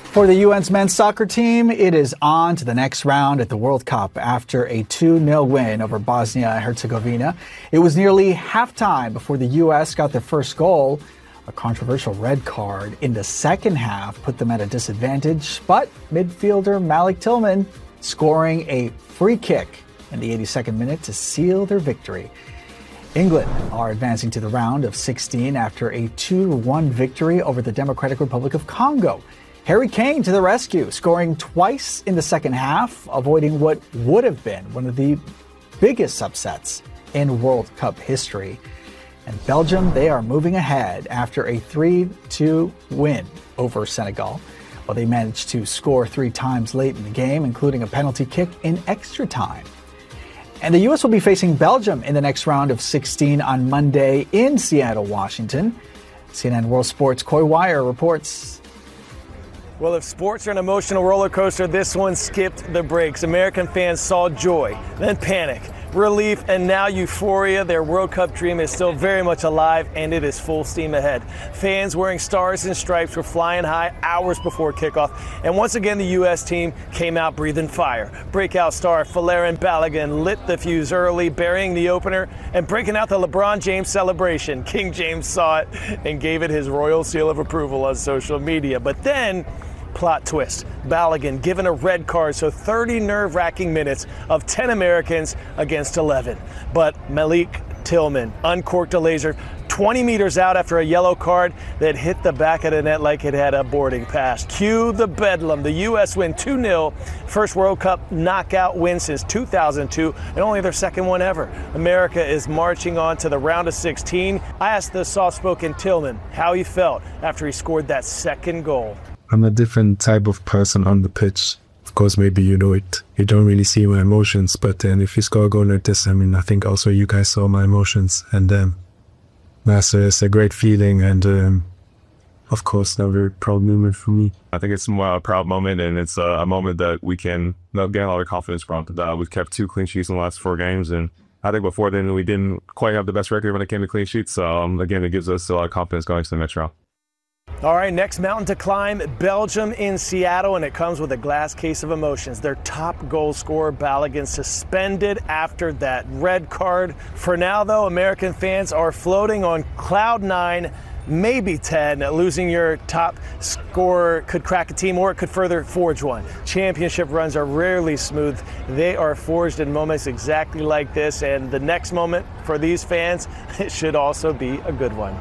For the UN's men's soccer team, it is on to the next round at the World Cup after a 2-0 win over Bosnia and Herzegovina. It was nearly halftime before the U.S. got their first goal. A controversial red card in the second half put them at a disadvantage, but midfielder Malik Tillman scoring a free kick in the 82nd minute to seal their victory. England are advancing to the round of 16 after a 2-1 victory over the Democratic Republic of Congo. Harry Kane to the rescue, scoring twice in the second half, avoiding what would have been one of the biggest upsets in World Cup history. And Belgium, they are moving ahead after a 3-2 win over Senegal. Well, they managed to score 3 times late in the game, including a penalty kick in extra time. And the U.S. will be facing Belgium in the next round of 16 on Monday in Seattle, Washington. CNN World Sports' Coy Wire reports. Well, if sports are an emotional roller coaster, this one skipped the brakes. American fans saw joy, then panic, relief, and now euphoria. Their World Cup dream is still very much alive, and it is full steam ahead. Fans wearing stars and stripes were flying high hours before kickoff, and once again the U.S. team came out breathing fire. Breakout star Folarin Balogun lit the fuse early, burying the opener and breaking out the LeBron James celebration. King James saw it and gave it his royal seal of approval on social media. But then, plot twist, Balogun given a red card, so 30 nerve-wracking minutes of 10 Americans against 11. But Malik Tillman uncorked a laser 20 meters out after a yellow card that hit the back of the net like it had a boarding pass. Cue the bedlam. The U.S. win 2-0, first World Cup knockout win since 2002, and only their second one ever. America is marching on to the round of 16. I asked the soft-spoken Tillman how he felt after he scored that second goal. I'm a different type of person on the pitch. Of course, maybe you know it. You don't really see my emotions, but if you score a goal like this, I mean, I think also you guys saw my emotions, and it's a great feeling, and of course, a very proud moment for me. I think it's more a proud moment, and it's a moment that we can gain a lot of confidence from. We've kept 2 clean sheets in the last 4 games, and I think before then we didn't quite have the best record when it came to clean sheets. So again, it gives us a lot of confidence going to the next round. All right, next mountain to climb, Belgium in Seattle, and it comes with a glass case of emotions. Their top goal scorer, Balogun, suspended after that red card. For now, though, American fans are floating on cloud 9, maybe 10. Losing your top scorer could crack a team, or it could further forge one. Championship runs are rarely smooth. They are forged in moments exactly like this, and the next moment for these fans, it should also be a good one.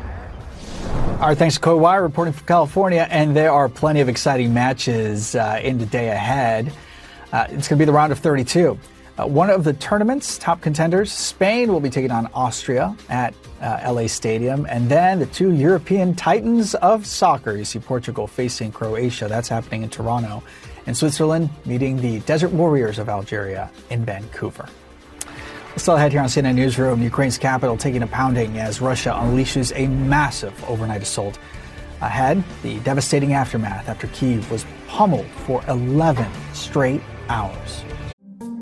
All right, thanks to Coy Wire reporting from California, and there are plenty of exciting matches in the day ahead. It's going to be the round of 32. One of the tournament's top contenders, Spain, will be taking on Austria at LA Stadium, and then the 2 European titans of soccer. You see Portugal facing Croatia. That's happening in Toronto, and Switzerland meeting the Desert Warriors of Algeria in Vancouver. Still ahead here on CNN Newsroom, Ukraine's capital taking a pounding as Russia unleashes a massive overnight assault. Ahead, the devastating aftermath after Kyiv was pummeled for 11 straight hours.